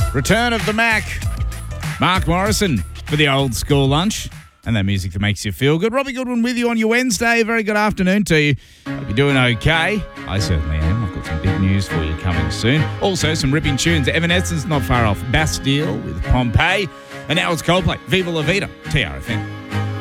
Return of the Mac. Mark Morrison for the old school lunch. And that music that makes you feel good. Robbie Goodwin with you on your Wednesday. Very good afternoon to you. Hope you're doing okay. I certainly am. I've got some big news for you coming soon. Also, some ripping tunes. Evanescence not far off. Bastille with Pompeii. And now it's Coldplay. Viva La Vida. TRFM.